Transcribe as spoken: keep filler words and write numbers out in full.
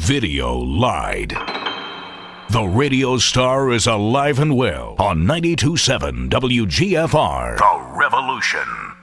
video lied. The radio star is alive and well on ninety-two point seven W G F R. The Revolution.